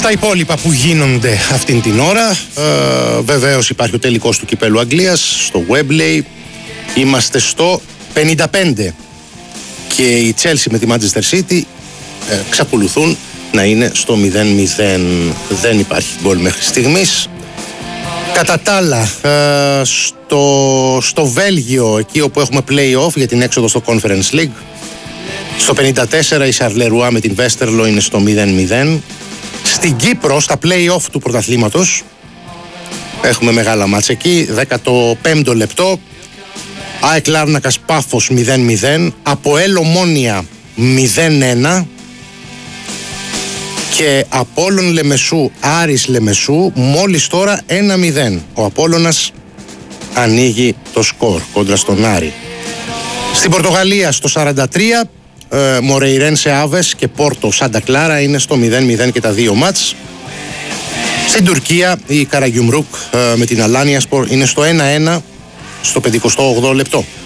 Στα υπόλοιπα που γίνονται αυτήν την ώρα, βεβαίως υπάρχει ο τελικός του Κυπέλλου Αγγλίας στο Wembley. Είμαστε στο 55 και η Chelsea με τη Manchester City εξακολουθούν να είναι στο 0-0. Δεν υπάρχει γκολ μέχρι στιγμής. Κατά τα άλλα, στο Βέλγιο, εκεί όπου έχουμε play-off για την έξοδο στο Conference League, στο 54 η Σαρλερουά με την Βέστερλο είναι στο 0-0. Στην Κύπρο, στα play-off του πρωταθλήματος, έχουμε μεγάλα μάτς εκεί. 15ο λεπτό, ΑΕΚ Λάρνακας Πάφος 0-0, ΑΠΟΕΛ Ομόνοια 0-1 και Απόλλων Λεμεσού Άρης Λεμεσού μόλις τώρα 1-0. Ο Απόλλωνας ανοίγει το σκορ κόντρα στον Άρη. Στην Πορτογαλία στο 43 Μορεϊρένσε Άβες και Πόρτο Σάντα Κλάρα είναι στο 0-0 και τα δύο μάτς. Στην Τουρκία η Καραγιουμρούκ με την Αλάνια Σπορ είναι στο 1-1 στο 58ο λεπτό.